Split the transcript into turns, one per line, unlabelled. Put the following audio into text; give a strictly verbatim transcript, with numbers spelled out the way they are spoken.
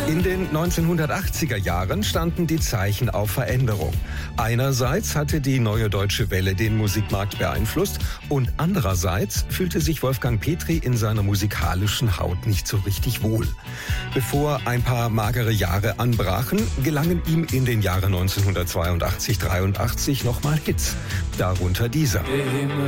In den neunzehnhundertachtziger Jahren standen die Zeichen auf Veränderung. Einerseits hatte die Neue Deutsche Welle den Musikmarkt beeinflusst und andererseits fühlte sich Wolfgang Petri in seiner musikalischen Haut nicht so richtig wohl. Bevor ein paar magere Jahre anbrachen, gelangen ihm in den Jahren neunzehnhundertzweiundachtzig, dreiundachtzig nochmal Hits. Darunter dieser.